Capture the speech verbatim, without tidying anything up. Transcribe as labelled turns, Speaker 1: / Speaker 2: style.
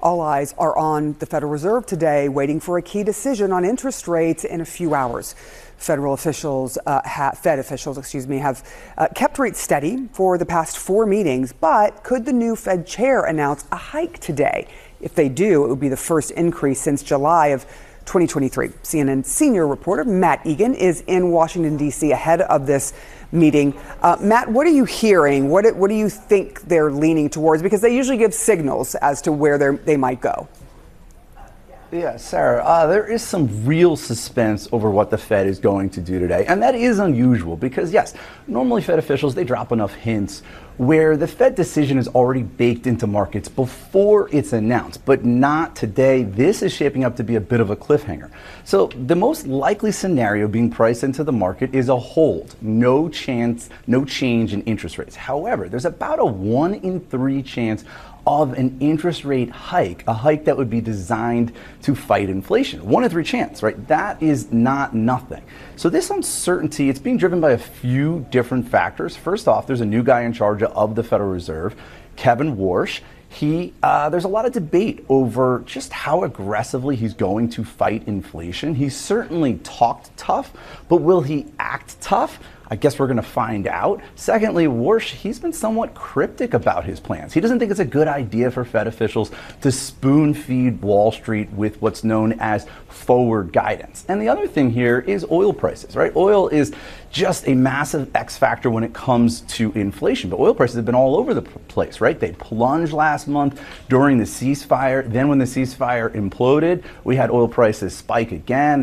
Speaker 1: All eyes are on the Federal Reserve today, waiting for a key decision on interest rates in a few hours. Federal officials, uh, ha- Fed officials, excuse me, have uh, kept rates steady for the past four meetings. But could the new Fed chair announce a hike today? If they do, it would be the first increase since July of twenty twenty-three. C N N senior reporter Matt Egan is in Washington, D C ahead of this meeting. Uh, Matt, what are you hearing? What, what do you think they're leaning towards? Because they usually give signals as to where they might go.
Speaker 2: Yeah, Sarah, uh, there is some real suspense over what the Fed is going to do today. And that is unusual because, yes, normally Fed officials, they drop enough hints where the Fed decision is already baked into markets before it's announced. But not today. This is shaping up to be a bit of a cliffhanger. So the most likely scenario being priced into the market is a hold. No chance, no change in interest rates. However, there's about a one in three chance of an interest rate hike, a hike that would be designed to fight inflation. One in three chance, right? That is not nothing. So this uncertainty, it's being driven by a few different factors. First off, there's a new guy in charge of the Federal Reserve, Kevin Warsh. He, uh, there's a lot of debate over just how aggressively he's going to fight inflation. He's certainly talked tough, but will he act tough? I guess we're going to find out. Secondly, Warsh, he's been somewhat cryptic about his plans. He doesn't think it's a good idea for Fed officials to spoon feed Wall Street with what's known as forward guidance. And the other thing here is oil prices, right? Oil is just a massive X factor when it comes to inflation. But oil prices have been all over the place, right? They plunged last month during the ceasefire. Then when the ceasefire imploded, we had oil prices spike again.